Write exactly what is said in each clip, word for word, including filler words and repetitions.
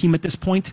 team at this point?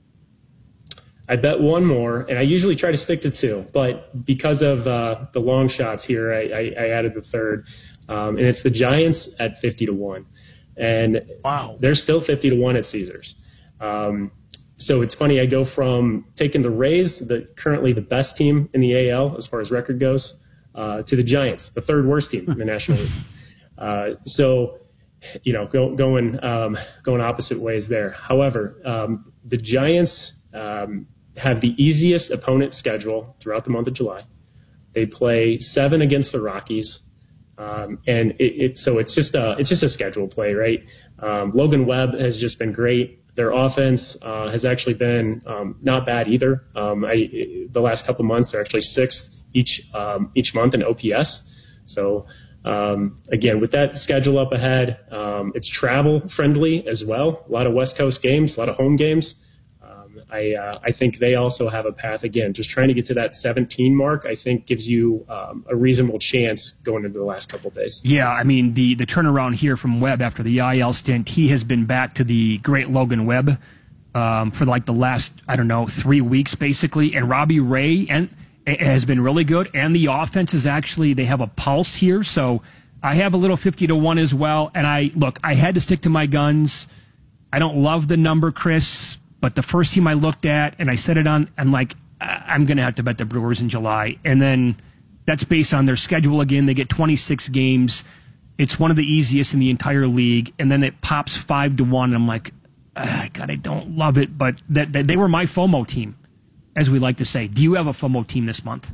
I bet one more, and I usually try to stick to two, but because of uh, the long shots here, I, I, I added the third, um, and it's the Giants at fifty to one, and wow, they're still fifty to one at Caesars. Um, so it's funny. I go from taking the Rays, the currently the best team in the A L as far as record goes, uh, to the Giants, the third worst team in the National League. Uh, so, you know, go, going um, going opposite ways there. However, um, the Giants. Um, have the easiest opponent schedule throughout the month of July. They play seven against the Rockies. Um, and it, it, so it's just a, it's just a schedule play, right? Um, Logan Webb has just been great. Their offense uh, has actually been um, not bad either. Um, I, the last couple months, they're actually sixth each, um, each month in O P S. So, um, again, with that schedule up ahead, um, it's travel friendly as well. A lot of West Coast games, a lot of home games. I, uh, I think they also have a path. Again, just trying to get to that seventeen mark, I think gives you um, a reasonable chance going into the last couple of days. Yeah, I mean, the, the turnaround here from Webb after the I L stint, he has been back to the great Logan Webb um, for like the last, I don't know, three weeks basically. And Robbie Ray and has been really good. And the offense is actually, they have a pulse here. So I have a little fifty to one as well. And I, look, I had to stick to my guns. I don't love the number, Chris. But the first team I looked at, and I said it on, I'm like, I'm going to have to bet the Brewers in July. And then that's based on their schedule again. They get twenty-six games. It's one of the easiest in the entire league. And then it pops five to one. And I'm like, ah, God, I don't love it. But that, that they were my FOMO team, as we like to say. Do you have a FOMO team this month?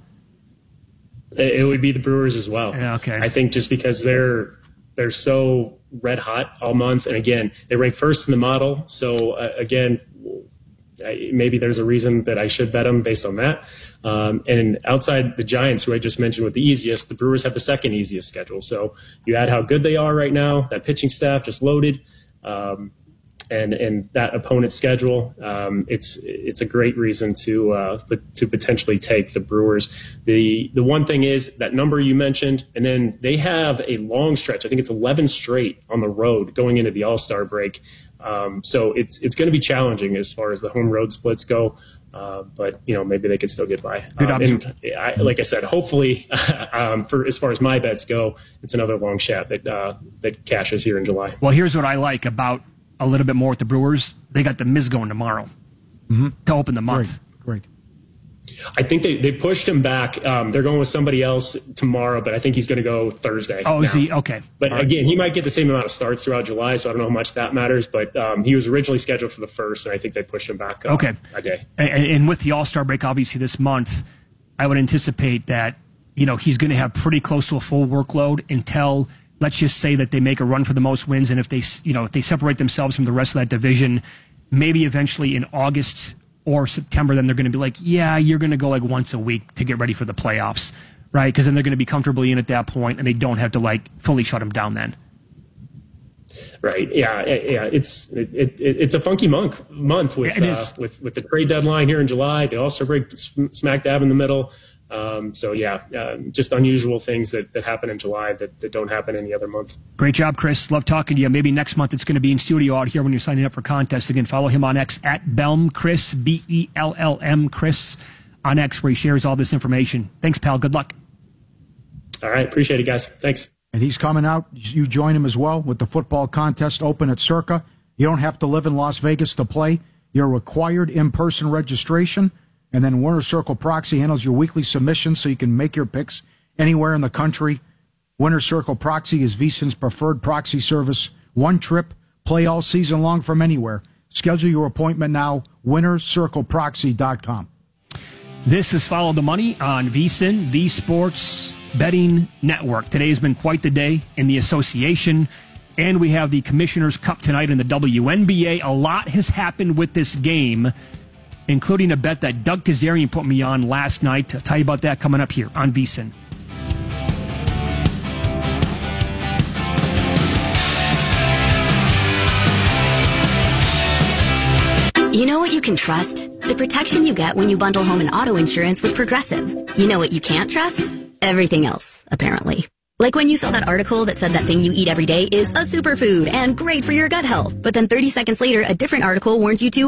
It would be the Brewers as well. Yeah, okay. I think just because they're they're so red hot all month. And again, they rank first in the model. So uh, again, maybe there's a reason that I should bet them based on that. Um, and outside the Giants, who I just mentioned with the easiest, the Brewers have the second easiest schedule. So you add how good they are right now, that pitching staff just loaded, um, and and that opponent's schedule. Um, it's it's a great reason to uh, to potentially take the Brewers. The the one thing is that number you mentioned, and then they have a long stretch. I think it's eleven straight on the road going into the All-Star break. Um, so it's it's going to be challenging as far as the home road splits go, uh, but you know maybe they could still get by. Good um, option. And I, like I said, hopefully, um, for as far as my bets go, it's another long shot that uh, that cashes here in July. Well, here's what I like about a little bit more with the Brewers. They got the Miz going tomorrow mm-hmm. to open the month. Great, great. I think they, they pushed him back. Um, they're going with somebody else tomorrow, but I think he's going to go Thursday. Oh, now. is he? Okay. But right. again, he might get the same amount of starts throughout July, so I don't know how much that matters. But um, he was originally scheduled for the first, and I think they pushed him back uh, okay. a day. And, and with the All-Star break, obviously, this month, I would anticipate that, you know, he's going to have pretty close to a full workload until, let's just say that they make a run for the most wins, and if they, you know, if they separate themselves from the rest of that division, maybe eventually in August or September, then they're going to be like, yeah, you're going to go like once a week to get ready for the playoffs, right? Because then they're going to be comfortably in at that point, and they don't have to like fully shut them down then. Right. Yeah. Yeah. It's it, it, it's a funky month month with yeah, uh, with with the trade deadline here in July. The All-Star break smack dab in the middle. Um, so yeah, uh, just unusual things that, that happen in July that, that don't happen any other month. Great job, Chris. Love talking to you. Maybe next month it's going to be in studio out here when you're signing up for contests. Again, follow him on X at Bellm Chris, B E L L M Chris on X, where he shares all this information. Thanks, pal. Good luck. All right. Appreciate it, guys. Thanks. And he's coming out. You join him as well with the football contest open at Circa. You don't have to live in Las Vegas to play. You're required in-person registration. And then Winner Circle Proxy handles your weekly submissions so you can make your picks anywhere in the country. Winner Circle Proxy is VSiN's preferred proxy service. One trip, play all season long from anywhere. Schedule your appointment now, winner circle proxy dot com. This is Follow the Money on VSiN, the Sports Betting Network. Today has been quite the day in the association, and we have the Commissioner's Cup tonight in the W N B A. A lot has happened with this game, including a bet that Doug Kazarian put me on last night. I'll tell you about that coming up here on VSiN. You know what you can trust? The protection you get when you bundle home and auto insurance with Progressive. You know what you can't trust? Everything else, apparently. Like when you saw that article that said that thing you eat every day is a superfood and great for your gut health. But then thirty seconds later, a different article warns you to